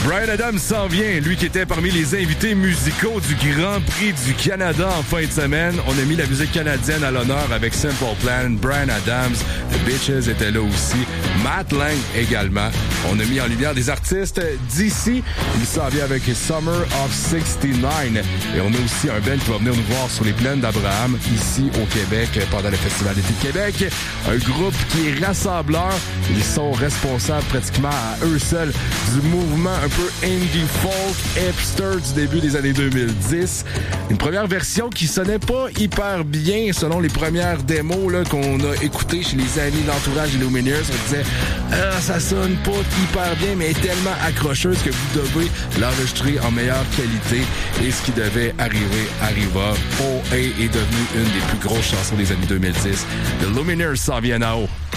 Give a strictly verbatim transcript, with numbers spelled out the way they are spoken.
Bryan Adams s'en vient, lui qui était parmi les invités musicaux du Grand Prix du Canada en fin de semaine. On a mis la musique canadienne à l'honneur avec Simple Plan, Bryan Adams, The Bitches était là aussi, Matt Lang également. On a mis en lumière des artistes d'ici. Il s'en vient avec Summer of soixante-dix-neuf. Et on a aussi un band qui va venir nous voir sur les plaines d'Abraham, ici au Québec, pendant le Festival d'été de Québec. Un groupe qui est rassembleur. Ils sont responsables pratiquement à eux seuls du mouvement un peu indie folk, hipster du début des années deux mille dix. Une première version qui sonnait pas hyper bien selon les premières démos là, qu'on a écoutées chez les amis d'entourage des Lumineers. On disait ah, ça sonne pas hyper bien, mais est tellement accrocheuse que vous devez l'enregistrer en meilleure qualité. Et ce qui devait arriver arriva. O A est devenu une des plus grosses chansons des années deux mille dix. The Lumineers s'en viennent à haut.